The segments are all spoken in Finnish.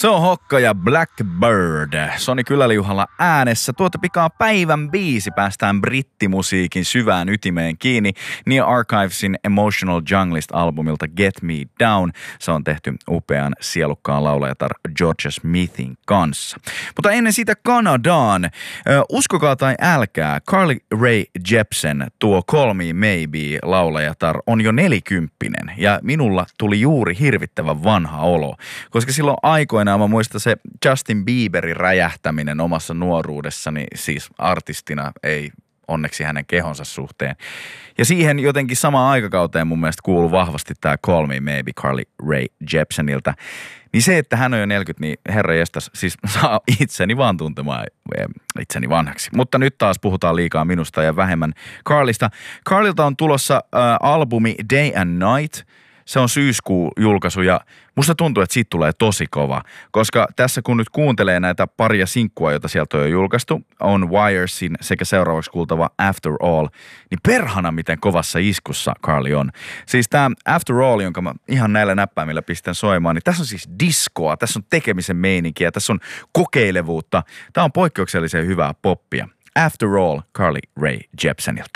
Se on Hokka ja Blackbird. Soni Kyläliuhalla äänessä. Tuota pikaa päivän biisi. Päästään brittimusiikin syvään ytimeen kiinni. Nia Archivesin Emotional Junglist-albumilta Get Me Down. Se on tehty upean sielukkaan laulajatar Georgia Smithin kanssa. Mutta ennen sitä Kanadaan. Uskokaa tai älkää, Carly Rae Jepsen, tuo Call Me Maybe laulajatar, on jo 40. Ja minulla tuli juuri hirvittävän vanha olo. Koska silloin aikoinaan mä muistan se Justin Bieberin räjähtäminen omassa nuoruudessani, siis artistina, ei onneksi hänen kehonsa suhteen. Ja siihen jotenkin samaan aikakauteen mun mielestä kuuluu vahvasti tää Call Me Maybe Carly Rae Jepseniltä. Niin se, että hän on jo 40, niin herra jestas, siis saa itseni vaan tuntemaan itseni vanhaksi. Mutta nyt taas puhutaan liikaa minusta ja vähemmän Carlista. Carlilta on tulossa albumi Day and Night. Se on syyskuun julkaisu ja musta tuntuu, että siitä tulee tosi kova, koska tässä kun nyt kuuntelee näitä paria sinkkua, joita sieltä on jo julkaistu, on Wiresin sekä seuraavaksi kuultava After All, niin perhana miten kovassa iskussa Carly on. Siis tää After All, jonka mä ihan näillä näppäimillä pistän soimaan, niin tässä on siis diskoa, tässä on tekemisen meininkiä, tässä on kokeilevuutta. Tää on poikkeuksellisen hyvää poppia. After All, Carly Rae Jepseniltä.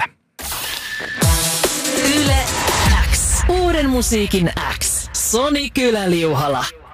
Yle X. Uuden musiikin X. Soni Kyläliuhala.